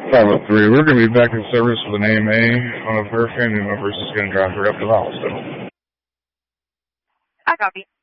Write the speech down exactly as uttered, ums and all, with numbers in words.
five oh three, we're going to be back in service with an A M A on a pair of family members is going to drive her up to the hospital. I copy.